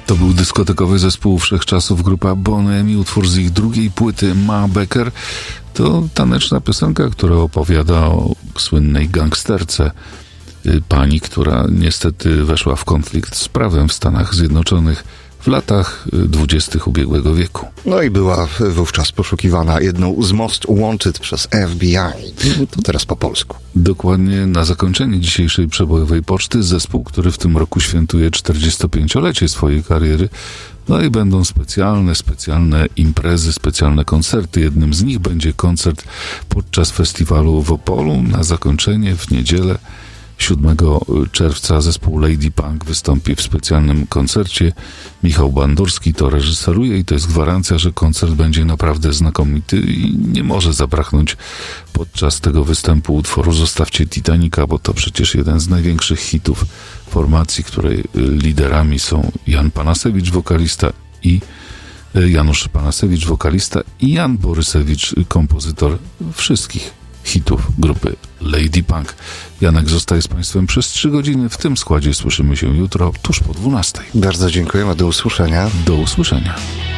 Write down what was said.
To był dyskotekowy zespół wszechczasów, grupa Bonham i utwór z ich drugiej płyty Ma Becker. To taneczna piosenka, która opowiada o słynnej gangsterce. Pani, która niestety weszła w konflikt z prawem w Stanach Zjednoczonych w latach 20. ubiegłego wieku. No i była wówczas poszukiwana jedną z Most Wanted przez FBI. To teraz po polsku. Dokładnie na zakończenie dzisiejszej przebojowej poczty zespół, który w tym roku świętuje 45-lecie swojej kariery. No i będą specjalne imprezy, specjalne koncerty. Jednym z nich będzie koncert podczas festiwalu w Opolu. Na zakończenie w niedzielę 7 czerwca zespół Lady Punk wystąpi w specjalnym koncercie. Michał Bandurski to reżyseruje i to jest gwarancja, że koncert będzie naprawdę znakomity i nie może zabraknąć podczas tego występu utworu Zostawcie Titanica, bo to przecież jeden z największych hitów formacji, której liderami są Jan Panasewicz, wokalista, i Janusz Panasewicz, wokalista, i Jan Borysewicz, kompozytor wszystkich hitów grupy Lady Punk. Janek zostaje z Państwem przez 3 godziny. W tym składzie słyszymy się jutro tuż po 12. Bardzo dziękujemy. Do usłyszenia. Do usłyszenia.